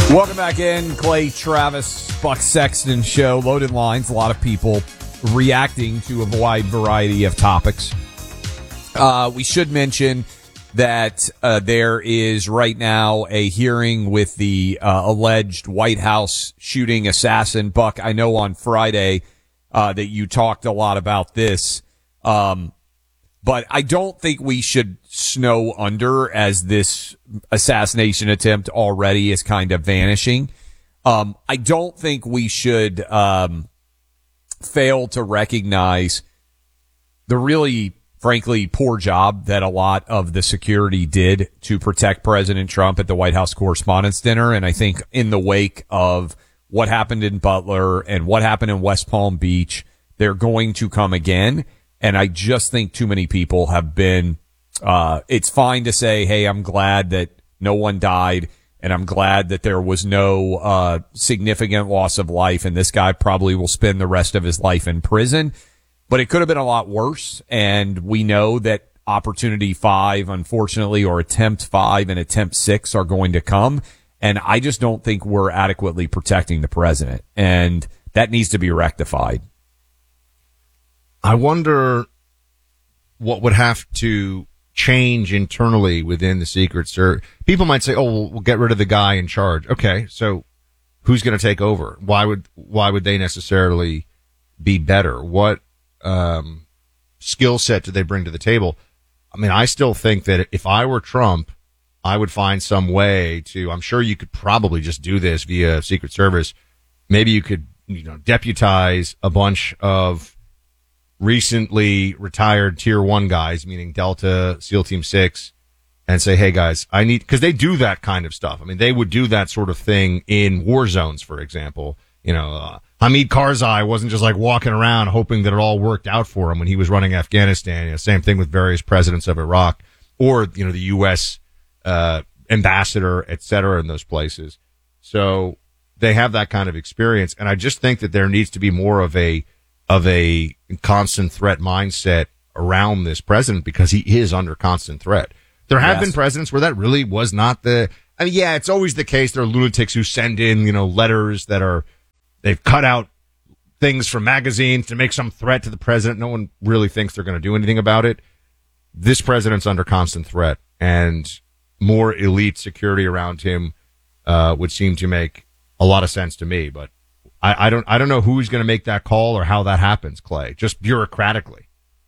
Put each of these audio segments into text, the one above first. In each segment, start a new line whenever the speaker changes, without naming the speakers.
Welcome back in. Clay Travis, Buck Sexton Show. Loaded lines. A lot of people reacting to a wide variety of topics. We should mention that there is right now a hearing with the alleged White House shooting assassin. Buck, I know on Friday that you talked a lot about this, but I don't think we should snow under as this assassination attempt already is kind of vanishing. I don't think we should fail to recognize the really, frankly, poor job that a lot of the security did to protect President Trump at the White House Correspondents' Dinner. And I think in the wake of what happened in Butler and what happened in West Palm Beach, they're going to come again. And I just think too many people have been, it's fine to say, hey, I'm glad that no one died and I'm glad that there was no significant loss of life, and this guy probably will spend the rest of his life in prison. But it could have been a lot worse, and we know that Opportunity 5, unfortunately, or Attempt 5 and Attempt 6 are going to come, and I just don't think we're adequately protecting the president, and that needs to be rectified.
I wonder what would have to change internally within the Secret Service. People might say, "Oh, we'll get rid of the guy in charge." Okay, so who's going to take over? Why would they necessarily be better? What skill set do they bring to the table? I mean, I still think that if I were Trump, I would find some way to. I'm sure you could probably just do this via Secret Service. Maybe you could, deputize a bunch of recently retired Tier 1 guys, meaning Delta, SEAL Team 6, and say, hey guys, because they do that kind of stuff. I mean, they would do that sort of thing in war zones, for example. Hamid Karzai wasn't just like walking around hoping that it all worked out for him when he was running Afghanistan. Same thing with various presidents of Iraq or, the U.S. Ambassador, et cetera, in those places. So they have that kind of experience. And I just think that there needs to be more of a constant threat mindset around this president, because he is under constant threat. There have been presidents where that really was not it's always the case. There are lunatics who send in, letters that they've cut out things from magazines to make some threat to the president. No one really thinks they're going to do anything about it. This president's under constant threat, and more elite security around him would seem to make a lot of sense to me, but I don't know who's going to make that call or how that happens, Clay, just bureaucratically.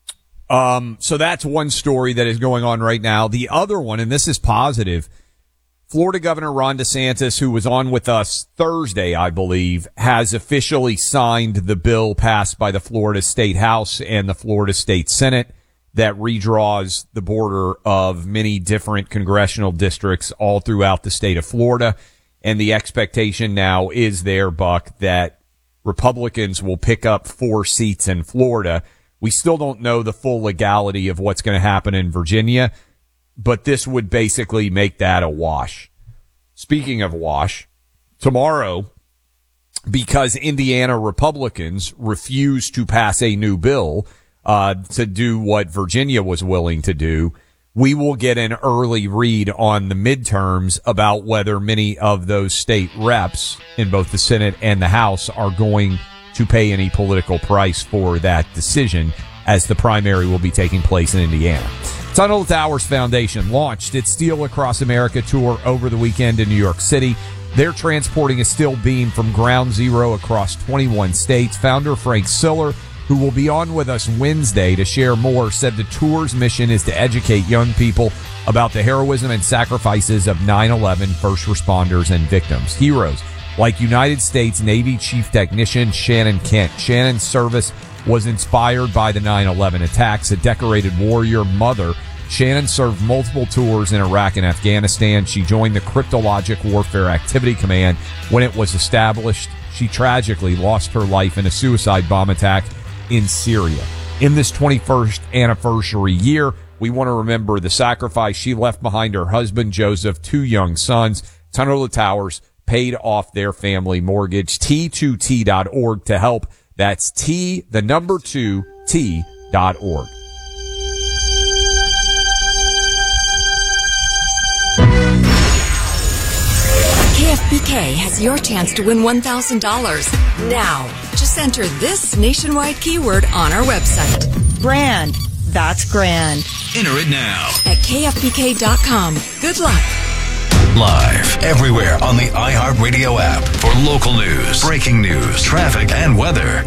So that's one story that is going on right now. The other one, and this is positive, Florida Governor Ron DeSantis, who was on with us Thursday, I believe, has officially signed the bill passed by the Florida State House and the Florida State Senate that redraws the border of many different congressional districts all throughout the state of Florida. And the expectation now is there, Buck, that Republicans will pick up 4 seats in Florida. We still don't know the full legality of what's going to happen in Virginia, but this would basically make that a wash. Speaking of wash, tomorrow, because Indiana Republicans refuse to pass a new bill to do what Virginia was willing to do, we will get an early read on the midterms about whether many of those state reps in both the Senate and the House are going to pay any political price for that decision, as the primary will be taking place in Indiana. Tunnel to Towers Foundation launched its Steel Across America tour over the weekend in New York City. They're transporting a steel beam from ground zero across 21 states. Founder Frank Siller, who will be on with us Wednesday to share more, said the tour's mission is to educate young people about the heroism and sacrifices of 9/11 first responders and victims. Heroes like United States Navy Chief Technician Shannon Kent. Shannon's service was inspired by the 9/11 attacks. A decorated warrior mother, Shannon served multiple tours in Iraq and Afghanistan. She joined the Cryptologic Warfare Activity Command when it was established. She tragically lost her life in a suicide bomb attack in Syria. In this 21st anniversary year, we want to remember the sacrifice she left behind her husband, Joseph, 2 young sons. Tunnel to Towers paid off their family mortgage. T2T.org to help. That's T2T.org.
KFBK has your chance to win $1,000. Now, just enter this nationwide keyword on our website.
Grand. That's grand.
Enter it now
at KFBK.com. Good luck.
Live everywhere on the iHeartRadio app for local news, breaking news, traffic, and weather.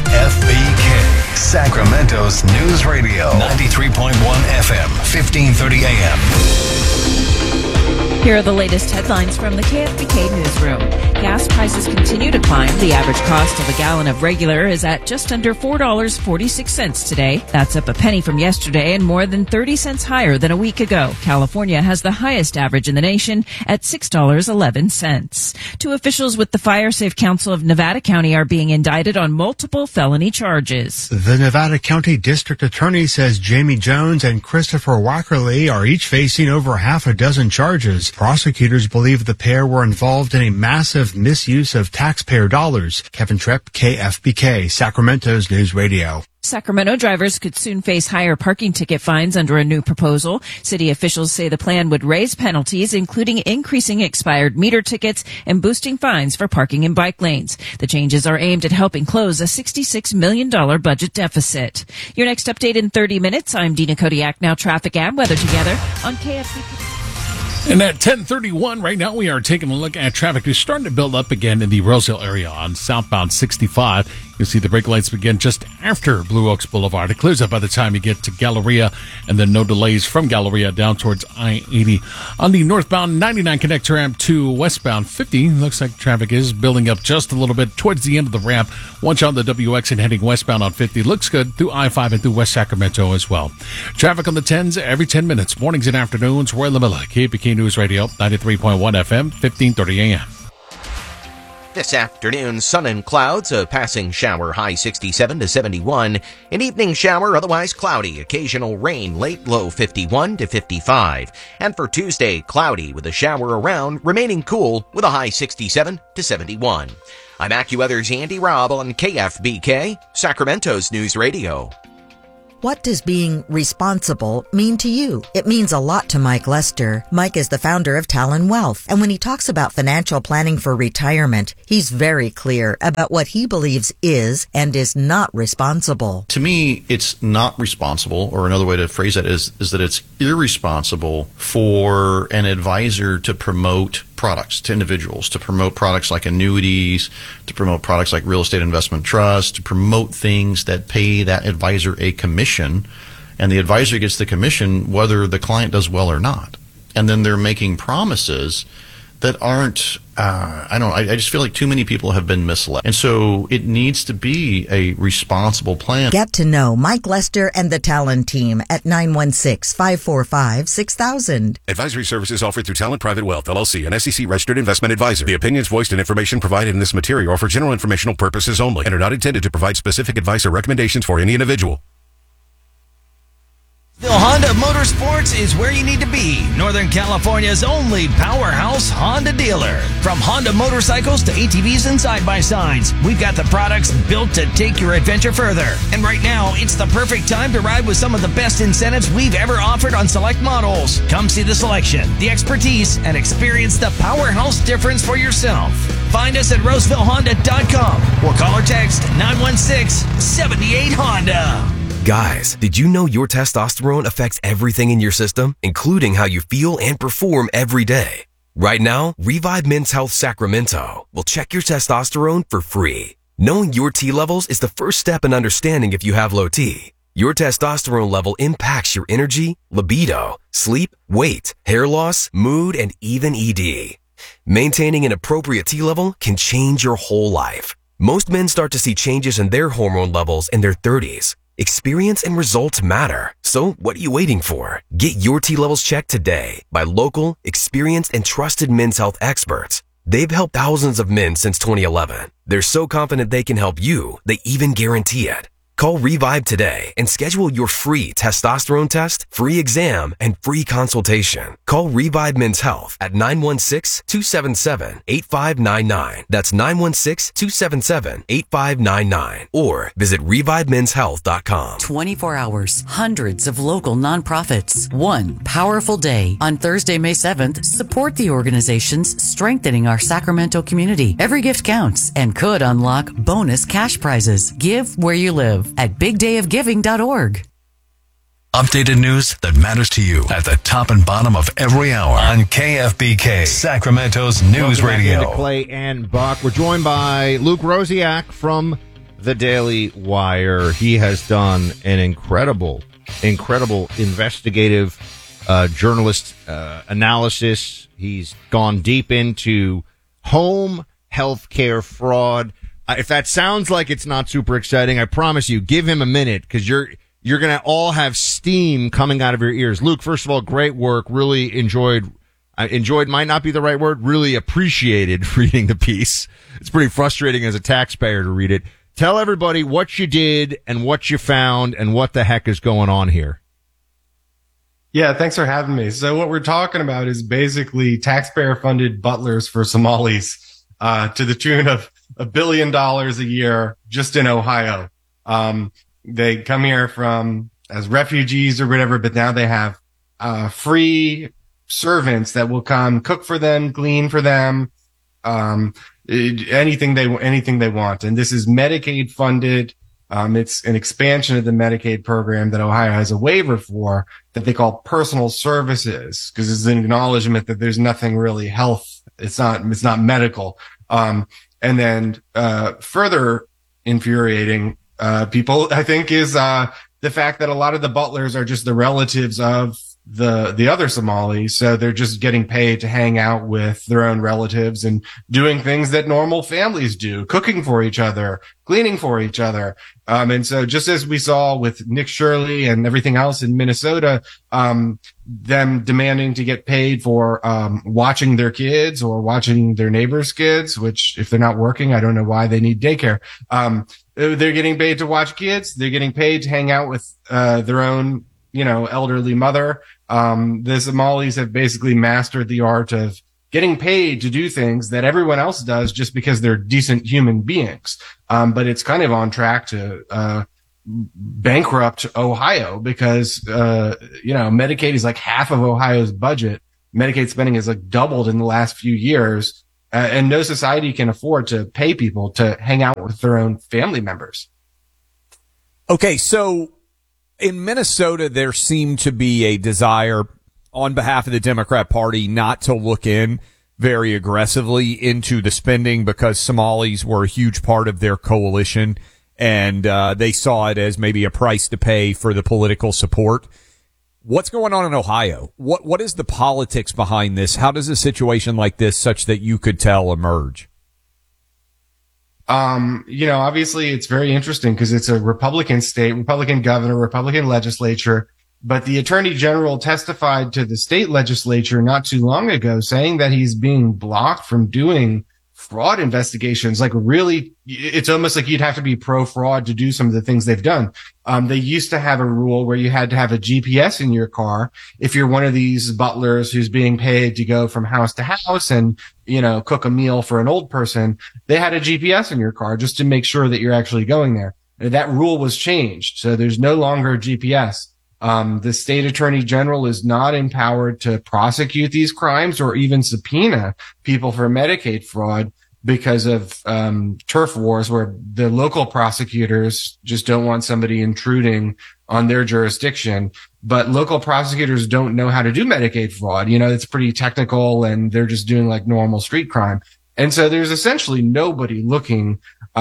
KFBK, Sacramento's news radio. 93.1 FM, 1530 AM.
Here are the latest headlines from the KFBK newsroom. Gas prices continue to climb. The average cost of a gallon of regular is at just under $4.46 today. That's up a penny from yesterday and more than 30 cents higher than a week ago. California has the highest average in the nation at $6.11. Two officials with the Fire Safe Council of Nevada County are being indicted on multiple felony charges.
The Nevada County District Attorney says Jamie Jones and Christopher Wackerly are each facing over half a dozen charges. Prosecutors believe the pair were involved in a massive misuse of taxpayer dollars. Kevin Tripp, KFBK, Sacramento's News Radio.
Sacramento drivers could soon face higher parking ticket fines under a new proposal. City officials say the plan would raise penalties, including increasing expired meter tickets and boosting fines for parking in bike lanes. The changes are aimed at helping close a $66 million budget deficit. Your next update in 30 minutes. I'm Dina Kodiak. Now traffic and weather together on KFBK.
And at 10:31 right now, we are taking a look at traffic. It's starting to build up again in the Roseville area on southbound 65. You'll see the brake lights begin just after Blue Oaks Boulevard. It clears up by the time you get to Galleria, and then no delays from Galleria down towards I-80. On the northbound 99 connector ramp to westbound 50, looks like traffic is building up just a little bit towards the end of the ramp. Watch on the WX and heading westbound on 50. Looks good through I-5 and through West Sacramento as well. Traffic on the 10s every 10 minutes, mornings and afternoons. Roy Lamilla, KPK News Radio, 93.1 FM, 1530 AM.
This afternoon, sun and clouds, a passing shower, high 67 to 71. An evening shower, otherwise cloudy. Occasional rain, late low 51 to 55. And for Tuesday, cloudy with a shower around, remaining cool with a high 67 to 71. I'm AccuWeather's Andy Robb on KFBK, Sacramento's News Radio.
What does being responsible mean to you? It means a lot to Mike Lester. Mike is the founder of Talon Wealth, and when he talks about financial planning for retirement, he's very clear about what he believes is and is not responsible.
To me, it's not responsible, or another way to phrase that is that it's irresponsible for an advisor to promote products to individuals, to promote products like annuities, to promote products like real estate investment trusts, to promote things that pay that advisor a commission, and the advisor gets the commission whether the client does well or not. And then they're making promises that aren't, I just feel like too many people have been misled. And so it needs to be a responsible plan.
Get to know Mike Lester and the Talon team at 916-545-6000.
Advisory services offered through Talon Private Wealth, LLC, an SEC-registered investment advisor. The opinions voiced and information provided in this material are for general informational purposes only and are not intended to provide specific advice or recommendations for any individual.
Honda Motorsports is where you need to be. Northern California's only powerhouse Honda dealer. From Honda motorcycles to ATVs and side-by-sides, we've got the products built to take your adventure further. And right now, it's the perfect time to ride with some of the best incentives we've ever offered on select models. Come see the selection, the expertise, and experience the powerhouse difference for yourself. Find us at RosevilleHonda.com or call or text 916-78-HONDA.
Guys, did you know your testosterone affects everything in your system, including how you feel and perform every day? Right now, Revive Men's Health Sacramento will check your testosterone for free. Knowing your T levels is the first step in understanding if you have low T. Your testosterone level impacts your energy, libido, sleep, weight, hair loss, mood, and even ED. Maintaining an appropriate T level can change your whole life. Most men start to see changes in their hormone levels in their 30s. Experience and results matter. So what are you waiting for? Get your T levels checked today by local, experienced, and trusted men's health experts. They've helped thousands of men since 2011. They're so confident they can help you, they even guarantee it. Call Revive today and schedule your free testosterone test, free exam, and free consultation. Call Revive Men's Health at 916-277-8599. That's 916-277-8599. Or visit ReviveMen'sHealth.com.
24 hours, hundreds of local nonprofits, one powerful day. On Thursday, May 7th, support the organizations strengthening our Sacramento community. Every gift counts and could unlock bonus cash prizes. Give where you live at bigdayofgiving.org.
Updated news that matters to you at the top and bottom of every hour on KFBK, Sacramento's news
Welcome back
radio.
into Clay and Buck. We're joined by Luke Rosiak from the Daily Wire. He has done an incredible investigative journalist analysis. He's gone deep into home health care fraud. If that sounds like it's not super exciting, I promise you, give him a minute, because you're going to all have steam coming out of your ears. Luke, first of all, great work. Really enjoyed might not be the right word, really appreciated reading the piece. It's pretty frustrating as a taxpayer to read it. Tell everybody what you did and what you found and what the heck is going on here.
Yeah, thanks for having me. So what we're talking about is basically taxpayer-funded butlers for Somalis, to the tune of $1 billion a year just in Ohio. They come here as refugees or whatever, but now they have free servants that will come cook for them, clean for them, anything they want. And this is Medicaid funded. It's an expansion of the Medicaid program that Ohio has a waiver for that they call personal services, because it's an acknowledgement that there's nothing really health. It's not medical. And then, further infuriating, people, I think, is, the fact that a lot of the butlers are just the relatives of the other Somalis. So they're just getting paid to hang out with their own relatives and doing things that normal families do, cooking for each other, cleaning for each other. And so just as we saw with Nick Shirley and everything else in Minnesota, them demanding to get paid for, watching their kids or watching their neighbors' kids, which if they're not working, I don't know why they need daycare. They're getting paid to watch kids. They're getting paid to hang out with, their own, elderly mother. The Somalis have basically mastered the art of getting paid to do things that everyone else does just because they're decent human beings. But it's kind of on track to, bankrupt Ohio because, Medicaid is like half of Ohio's budget. Medicaid spending has like doubled in the last few years. And no society can afford to pay people to hang out with their own family members.
Okay. So in Minnesota, there seemed to be a desire on behalf of the Democrat Party not to look in very aggressively into the spending because Somalis were a huge part of their coalition, and they saw it as maybe a price to pay for the political support. What's going on in Ohio? What is the politics behind this? How does a situation like this, such that you could tell, emerge?
Obviously it's very interesting because it's a Republican state, Republican governor, Republican legislature, but the attorney general testified to the state legislature not too long ago saying that he's being blocked from doing fraud investigations. Like really, it's almost like you'd have to be pro-fraud to do some of the things they've done. They used to have a rule where you had to have a GPS in your car. If you're one of these butlers who's being paid to go from house to house and, cook a meal for an old person, they had a GPS in your car just to make sure that you're actually going there. That rule was changed. So there's no longer a GPS. The state attorney general is not empowered to prosecute these crimes or even subpoena people for Medicaid fraud because of turf wars where the local prosecutors just don't want somebody intruding on their jurisdiction. But local prosecutors don't know how to do Medicaid fraud. It's pretty technical and they're just doing like normal street crime. And so there's essentially nobody looking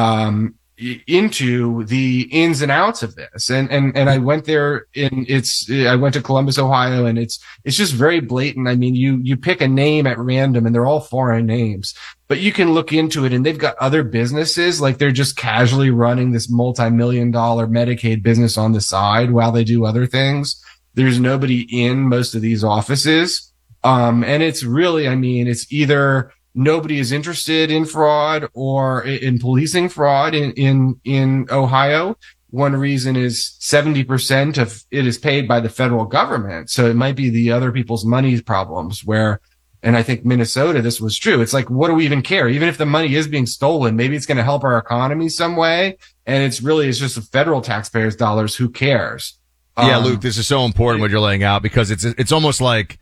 into the ins and outs of this. And I went there I went to Columbus, Ohio, and it's just very blatant. I mean, you pick a name at random and they're all foreign names, but you can look into it and they've got other businesses. Like they're just casually running this multi-million-dollar Medicaid business on the side while they do other things. There's nobody in most of these offices. And it's really, it's either nobody is interested in fraud or in policing fraud in Ohio. one reason is 70% of it is paid by the federal government. So it might be the other people's money problems where, and I think Minnesota, this was true. It's like, what do we even care? Even if the money is being stolen, maybe it's going to help our economy some way. And it's just the federal taxpayers' dollars. Who cares?
Yeah, Luke, this is so important what you're laying out because it's almost like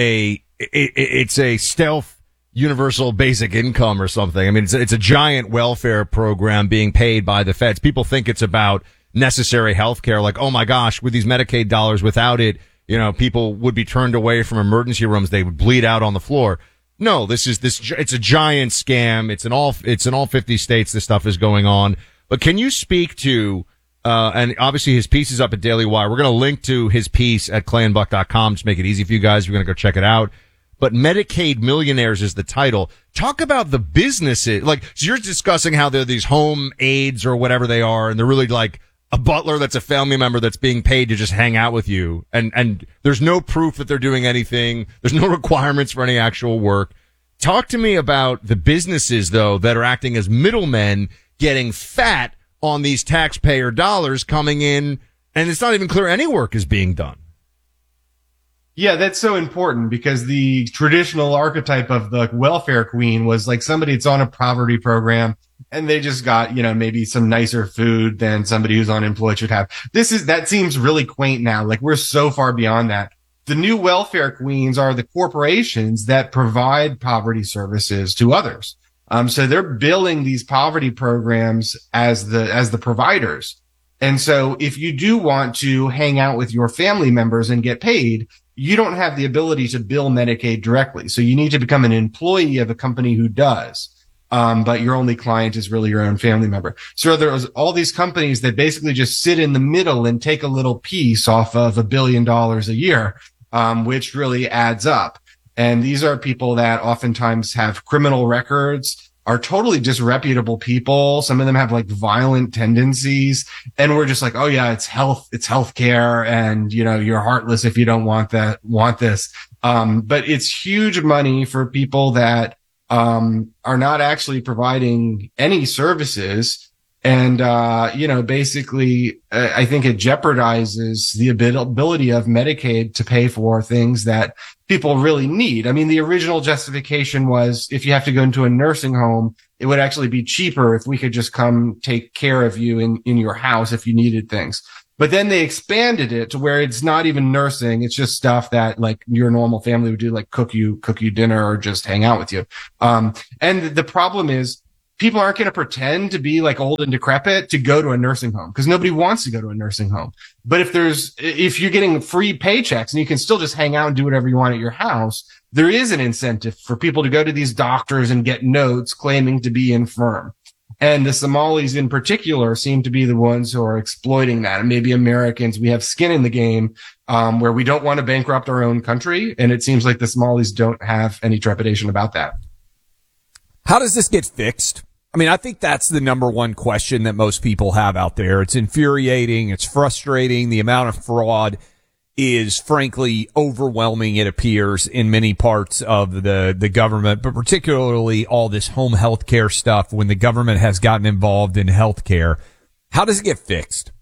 it's a stealth universal basic income or something. I mean, it's a giant welfare program being paid by the feds. People think it's about necessary health care. Like, oh my gosh, with these Medicaid dollars, without it, people would be turned away from emergency rooms. They would bleed out on the floor. No, it's a giant scam. It's in all 50 states. This stuff is going on. But can you speak to, and obviously his piece is up at Daily Wire. We're going to link to his piece at clayandbuck.com to make it easy for you guys. We're going to go check it out. But Medicaid Millionaires is the title. Talk about the businesses. So you're discussing how they're these home aides or whatever they are, and they're really like a butler that's a family member that's being paid to just hang out with you. And there's no proof that they're doing anything. There's no requirements for any actual work. Talk to me about the businesses, though, that are acting as middlemen, getting fat on these taxpayer dollars coming in, and it's not even clear any work is being done.
Yeah, that's so important because the traditional archetype of the welfare queen was like somebody that's on a poverty program and they just got, maybe some nicer food than somebody who's unemployed should have. That seems really quaint now. Like we're so far beyond that. The new welfare queens are the corporations that provide poverty services to others. So they're billing these poverty programs as the providers. And so if you do want to hang out with your family members and get paid, you don't have the ability to bill Medicaid directly. So you need to become an employee of a company who does. But your only client is really your own family member. So there's all these companies that basically just sit in the middle and take a little piece off of $1 billion a year, which really adds up. And these are people that oftentimes have criminal records, are totally disreputable people. Some of them have like violent tendencies. And we're just like, oh yeah, it's healthcare. And, you're heartless if you don't want this. But it's huge money for people that, are not actually providing any services. And, basically, I think it jeopardizes the ability of Medicaid to pay for things that people really need. I mean, the original justification was if you have to go into a nursing home, it would actually be cheaper if we could just come take care of you in your house if you needed things. But then they expanded it to where it's not even nursing. It's just stuff that like your normal family would do, like cook you dinner or just hang out with you. And the problem is people aren't going to pretend to be like old and decrepit to go to a nursing home because nobody wants to go to a nursing home. But if you're getting free paychecks and you can still just hang out and do whatever you want at your house, there is an incentive for people to go to these doctors and get notes claiming to be infirm. And the Somalis in particular seem to be the ones who are exploiting that. And maybe Americans, we have skin in the game, where we don't want to bankrupt our own country. And it seems like the Somalis don't have any trepidation about that.
How does this get fixed? I mean, I think that's the number one question that most people have out there. It's infuriating. It's frustrating. The amount of fraud is frankly overwhelming, it appears, in many parts of the government, but particularly all this home health care stuff when the government has gotten involved in health care. How does it get fixed?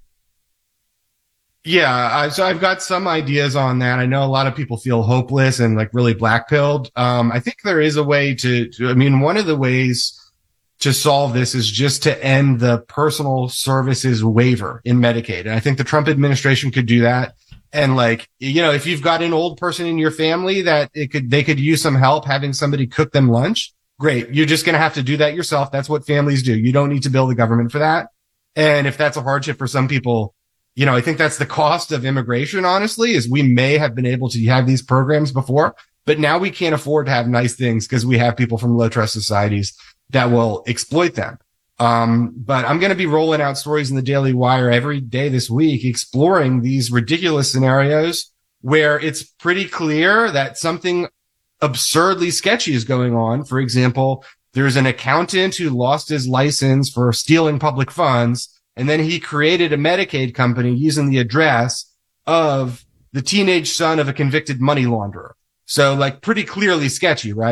Yeah, so I've got some ideas on that. I know a lot of people feel hopeless and like really black-pilled. I think there is a way one of the ways to solve this is just to end the personal services waiver in Medicaid. And I think the Trump administration could do that. And if you've got an old person in your family that they could use some help having somebody cook them lunch, great. You're just going to have to do that yourself. That's what families do. You don't need to bill the government for that. And if that's a hardship for some people, I think that's the cost of immigration, honestly, is we may have been able to have these programs before, but now we can't afford to have nice things because we have people from low trust societies that will exploit them. But I'm going to be rolling out stories in the Daily Wire every day this week, exploring these ridiculous scenarios where it's pretty clear that something absurdly sketchy is going on. For example, there's an accountant who lost his license for stealing public funds, and then he created a Medicaid company using the address of the teenage son of a convicted money launderer. So pretty clearly sketchy, right?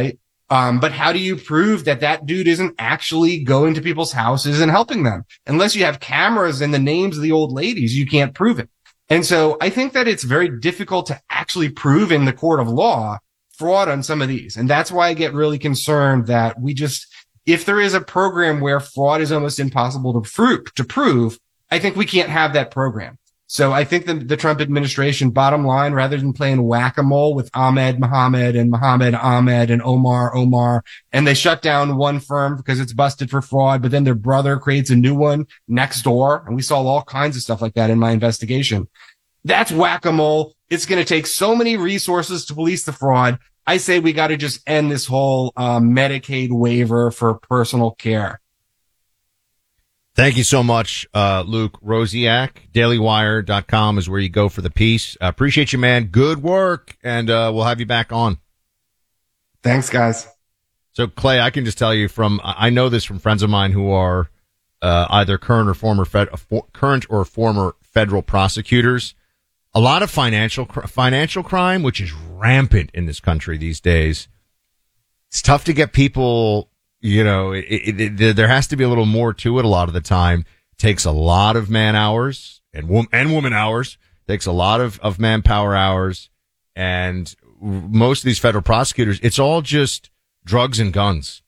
But how do you prove that that dude isn't actually going to people's houses and helping them? Unless you have cameras and the names of the old ladies, you can't prove it. And so I think that it's very difficult to actually prove in the court of law fraud on some of these. And that's why I get really concerned that if there is a program where fraud is almost impossible to prove, I think we can't have that program. So I think the Trump administration, bottom line, rather than playing whack-a-mole with Ahmed Mohammed and Mohammed Ahmed and Omar, and they shut down one firm because it's busted for fraud, but then their brother creates a new one next door. And we saw all kinds of stuff like that in my investigation. That's whack-a-mole. It's going to take so many resources to police the fraud. I say we got to just end this whole Medicaid waiver for personal care.
Thank you so much, Luke Rosiak. DailyWire.com is where you go for the piece. Appreciate you, man. Good work. And we'll have you back on.
Thanks, guys.
So, Clay, I can just tell you I know this from friends of mine who are either current or former federal prosecutors. A lot of financial crime, which is rampant in this country these days. It's tough to get people. There has to be a little more to it a lot of the time. It takes a lot of man hours and woman hours. It takes a lot of manpower hours. And most of these federal prosecutors, it's all just drugs and guns,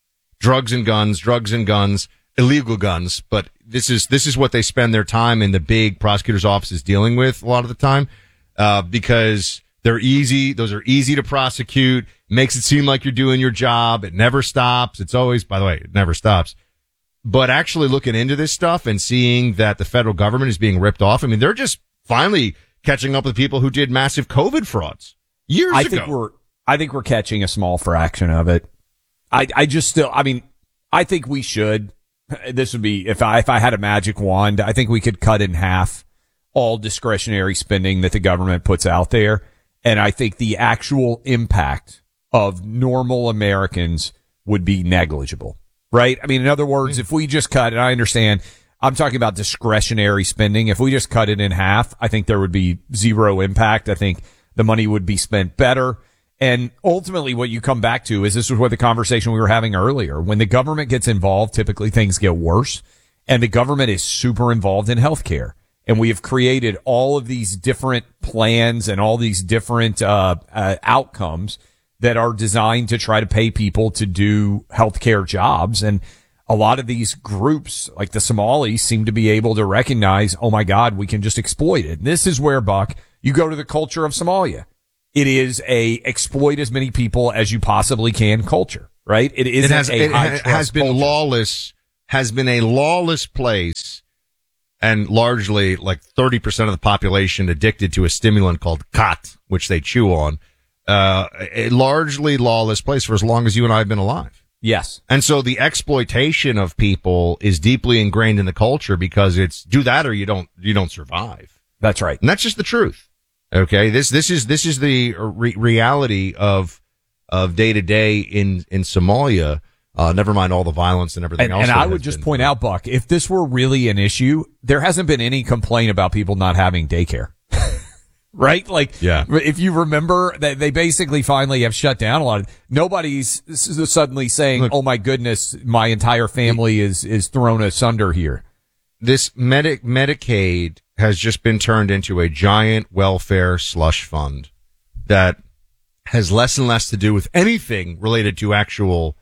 illegal guns. But this is what they spend their time in the big prosecutor's offices dealing with a lot of the time, because they're easy. Those are easy to prosecute. Makes it seem like you're doing your job. It never stops. It's always, by the way, it never stops. But actually looking into this stuff and seeing that the federal government is being ripped off. I mean, they're just finally catching up with people who did massive COVID frauds years ago.
I think we're catching a small fraction of it. I think we should. This would be, if I had a magic wand, I think we could cut in half all discretionary spending that the government puts out there. And I think the actual impact of normal Americans would be negligible, right? I mean, in other words, if we just cut, and I understand, I'm talking about discretionary spending. If we just cut it in half, I think there would be zero impact. I think the money would be spent better. And ultimately what you come back to is, this was what the conversation we were having earlier. When the government gets involved, typically things get worse, and the government is super involved in healthcare. And we have created all of these different plans and all these different outcomes that are designed to try to pay people to do healthcare jobs. And a lot of these groups, like the Somalis, seem to be able to recognize, oh my God, we can just exploit it. And this is where, Buck, you go to the culture of Somalia. It is a exploit as many people as you possibly can culture, right? It
has been lawless, has been a lawless place, and largely like 30% of the population addicted to a stimulant called khat, which they chew on. A largely lawless place for as long as you and I have been alive.
Yes.
And so the exploitation of people is deeply ingrained in the culture, because it's do that or you don't survive.
That's right.
And that's just the truth. Okay. This is the reality of day to day in Somalia. Never mind all the violence and everything else.
And I would just point out, Buck, if this were really an issue, there hasn't been any complaint about people not having daycare. Right? Like,
yeah.
If you remember that they basically finally have shut down a lot of, nobody's suddenly saying, look, oh my goodness, my entire family is thrown asunder here.
This Medicaid has just been turned into a giant welfare slush fund that has less and less to do with anything related to actual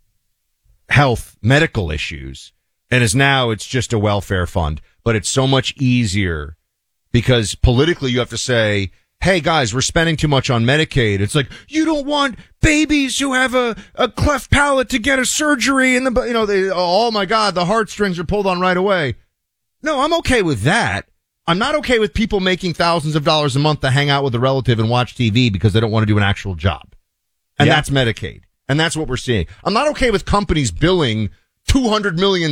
health, medical issues. And it's just a welfare fund, but it's so much easier. Because politically you have to say, hey guys, we're spending too much on Medicaid. It's like, you don't want babies who have a cleft palate to get a surgery and oh my God, the heartstrings are pulled on right away. No, I'm okay with that. I'm not okay with people making thousands of dollars a month to hang out with a relative and watch TV because they don't want to do an actual job. And that's Medicaid. And that's what we're seeing. I'm not okay with companies billing $200 million.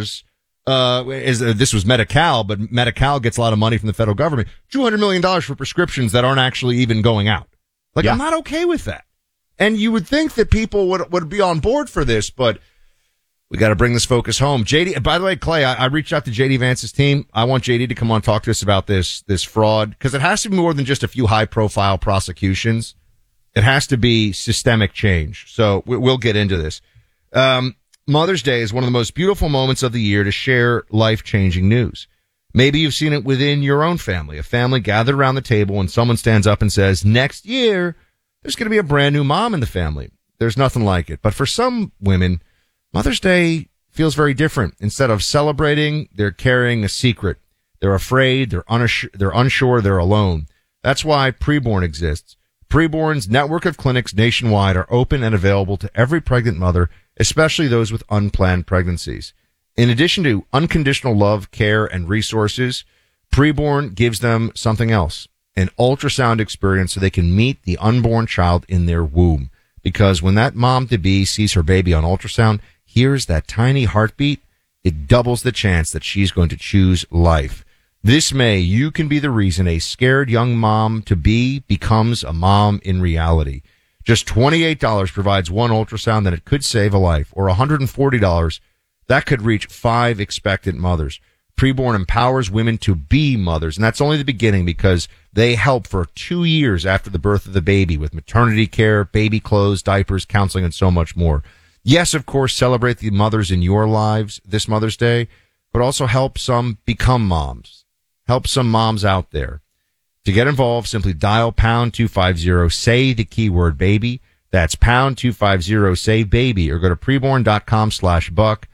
This was Medi-Cal, but Medi-Cal gets a lot of money from the federal government. $200 million for prescriptions that aren't actually even going out. I'm not okay with that. And you would think that people would be on board for this, but we got to bring this focus home. JD, by the way, Clay, I reached out to JD Vance's team. I want JD to come on and talk to us about this fraud, because it has to be more than just a few high profile prosecutions. It has to be systemic change. So we'll get into this. Mother's Day is one of the most beautiful moments of the year to share life-changing news. Maybe you've seen it within your own family, a family gathered around the table and someone stands up and says, next year, there's going to be a brand new mom in the family. There's nothing like it. But for some women, Mother's Day feels very different. Instead of celebrating, they're carrying a secret. They're afraid, they're unsure, they're alone. That's why Preborn exists. Preborn's network of clinics nationwide are open and available to every pregnant mother, especially those with unplanned pregnancies. In addition to unconditional love, care, and resources, Preborn gives them something else, an ultrasound experience so they can meet the unborn child in their womb. Because when that mom-to-be sees her baby on ultrasound, hears that tiny heartbeat, it doubles the chance that she's going to choose life. This May, you can be the reason a scared young mom-to-be becomes a mom in reality. Just $28 provides one ultrasound, and it could save a life. Or $140, that could reach 5 expectant mothers. Preborn empowers women to be mothers, and that's only the beginning because they help for 2 years after the birth of the baby with maternity care, baby clothes, diapers, counseling, and so much more. Yes, of course, celebrate the mothers in your lives this Mother's Day, but also help some become moms. Help some moms out there. To get involved, simply dial pound 250, say the keyword baby. That's pound 250, say baby, or go to preborn.com/buck,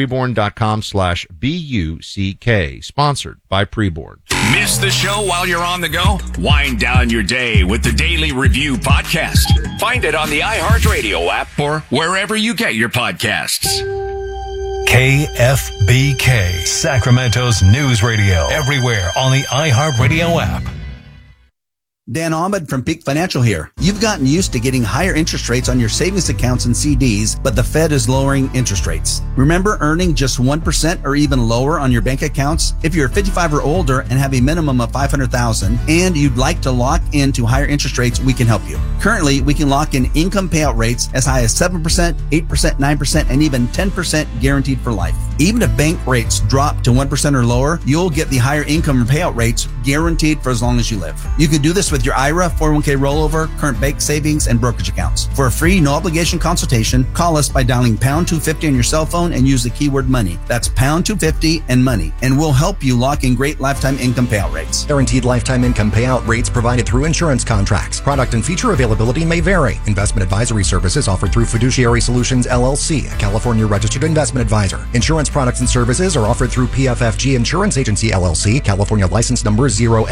preborn.com/BUCK. Sponsored by Preborn.
Miss the show while you're on the go? Wind down your day with the Daily Review podcast. Find it on the iHeartRadio app or wherever you get your podcasts.
KFBK, Sacramento's news radio. Everywhere on the iHeartRadio app.
Dan Ahmed from Peak Financial here. You've gotten used to getting higher interest rates on your savings accounts and CDs, but the Fed is lowering interest rates. Remember earning just 1% or even lower on your bank accounts? If you're 55 or older and have a minimum of $500,000 and you'd like to lock into higher interest rates, we can help you. Currently, we can lock in income payout rates as high as 7%, 8%, 9%, and even 10% guaranteed for life. Even if bank rates drop to 1% or lower, you'll get the higher income payout rates guaranteed for as long as you live. You can do this with your IRA, 401k rollover, current bank savings, and brokerage accounts. For a free, no-obligation consultation, call us by dialing pound 250 on your cell phone and use the keyword money. That's pound 250 and money, and we'll help you lock in great lifetime income payout rates.
Guaranteed lifetime income payout rates provided through insurance contracts. Product and feature availability may vary. Investment advisory services offered through Fiduciary Solutions, LLC, a California registered investment advisor. Insurance products and services are offered through PFFG Insurance Agency, LLC, California license number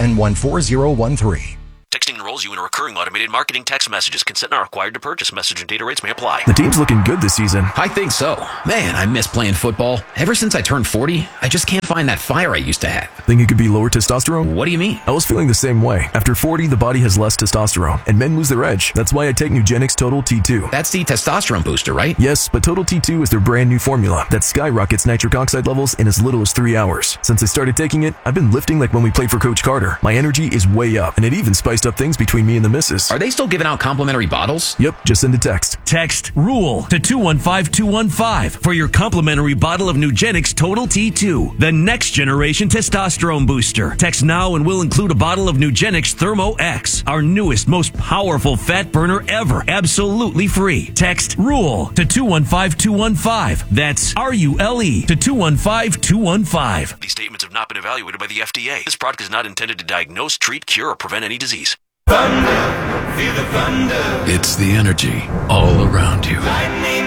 0N14013.
Texting enrolls you in a recurring automated marketing text messages. Consent not required to purchase. Message and data rates may apply.
The team's looking good this season.
I think so. Man, I miss playing football. Ever since I turned 40, I just can't find that fire I used to have.
Think it could be lower testosterone?
What do you mean?
I was feeling the same way. After 40, the body has less testosterone, and men lose their edge. That's why I take Nugenix Total T2.
That's the testosterone booster, right?
Yes, but Total T2 is their brand new formula that skyrockets nitric oxide levels in as little as 3 hours. Since I started taking it, I've been lifting like when we played for Coach Carter. My energy is way up, and it even spiced up things between me and the missus.
Are they still giving out complimentary bottles?
Yep, just send a text.
Text RULE to 215215 for your complimentary bottle of Nugenix Total T2, the next generation testosterone booster. Text now and we'll include a bottle of Nugenix Thermo X, our newest, most powerful fat burner ever, absolutely free. Text RULE to 215215. That's RULE to 215215.
These statements have not been evaluated by the FDA. This product is not intended to diagnose, treat, cure, or prevent any disease.
Thunder, feel the thunder. It's the energy all around you. Lightning